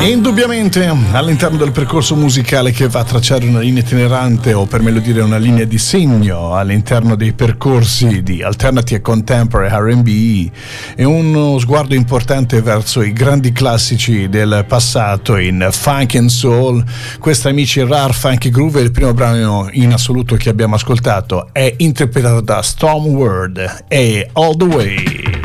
Indubbiamente all'interno del percorso musicale che va a tracciare una linea itinerante, o per meglio dire una linea di segno all'interno dei percorsi di alternative e contemporary R&B, è uno sguardo importante verso i grandi classici del passato in funk and soul. Questa, amici, Rare Funky Groove, il primo brano in assoluto che abbiamo ascoltato, è interpretato da Storm Word e All The Way.